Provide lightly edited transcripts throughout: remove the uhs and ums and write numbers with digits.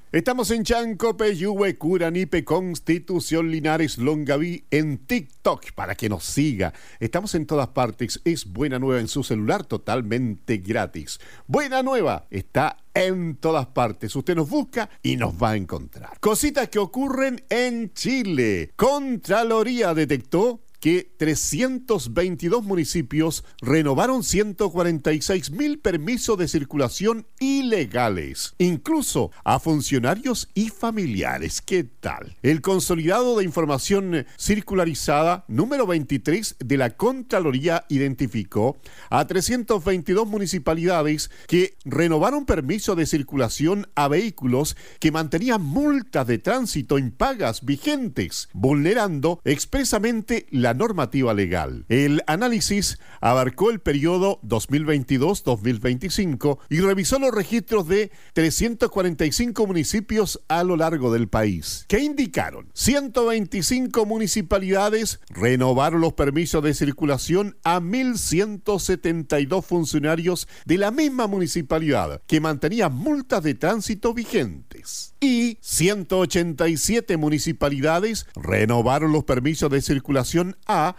Estamos en Chanco, Peyúgue, Curanipe, Constitución, Linares, Longaví, en TikTok, para que nos siga. Estamos en todas partes. Es Buena Nueva en su celular, totalmente gratis. Buena Nueva está en todas partes. Usted nos busca y nos va a encontrar. Cositas que ocurren en Chile. Contraloría detectó que 322 municipios renovaron 146.000 permisos de circulación ilegales, incluso a funcionarios y familiares. ¿Qué tal? El consolidado de información circularizada número 23 de la Contraloría identificó a 322 municipalidades que renovaron permisos de circulación a vehículos que mantenían multas de tránsito impagas vigentes, vulnerando expresamente la normativa legal. El análisis abarcó el periodo 2022-2025 y revisó los registros de 345 municipios a lo largo del país, que indicaron 125 municipalidades renovaron los permisos de circulación a 1.172 funcionarios de la misma municipalidad que mantenían multas de tránsito vigentes, y 187 municipalidades renovaron los permisos de circulación a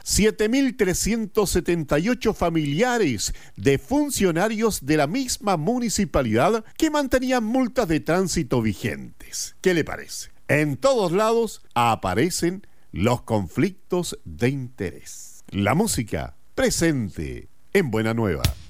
7.378 familiares de funcionarios de la misma municipalidad que mantenían multas de tránsito vigentes. ¿Qué le parece? En todos lados aparecen los conflictos de interés. La música presente en Buena Nueva.